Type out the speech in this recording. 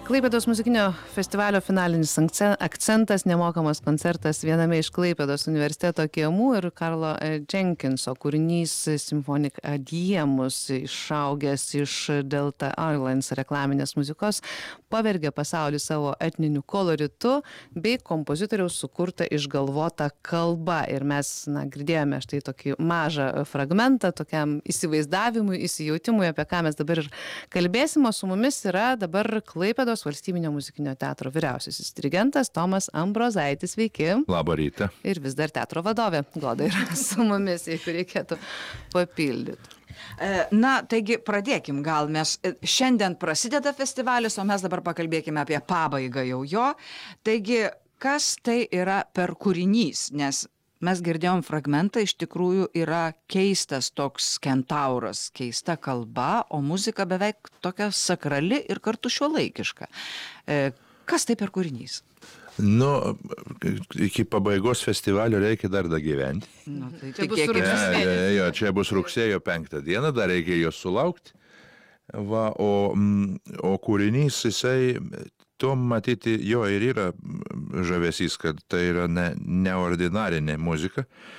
Klaipėdos muzikinio festivalio finalinis akcentas, nemokamas koncertas viename iš Klaipėdos universiteto kiemų ir Karlo Jenkinso kūrinys Symphonic Adiemus, išaugęs iš Delta Airlines reklaminės muzikos, pavergė pasaulį savo etniniu koloritu bei kompozitoriaus sukurtą išgalvotą kalbą. Ir mes girdėjome štai tokį mažą fragmentą tokiam įsivaizdavimui, įsijautimui, apie ką mes dabar ir kalbėsime. Su mumis yra dabar Klaipėdos Valstybinio muzikinio teatro vyriausiasis dirigentas Tomas Ambrozaitis. Sveiki. Labą rytą. Ir vis dar teatro vadovė Goda yra su mumis, jeigu reikėtų papildyti. Taigi pradėkim, gal mes šiandien prasideda festivalis, o mes dabar pakalbėkime apie pabaigą jau jo. Taigi, kas tai yra per kūrinys, nes mes girdėjom fragmentą, iš tikrųjų yra keistas toks kentauras, keista kalba, o muzika beveik tokia sakrali ir kartu šiuolaikiška. Kas tai per kūrinys? Iki pabaigos festivalio reikia dar dagyventi. Čia bus rugsėjo 5 dieną, dar reikia jos sulaukti. O kūrinys, jisai, to matyti, jo ir yra žavesys, kad tai yra neordinarinė muzika.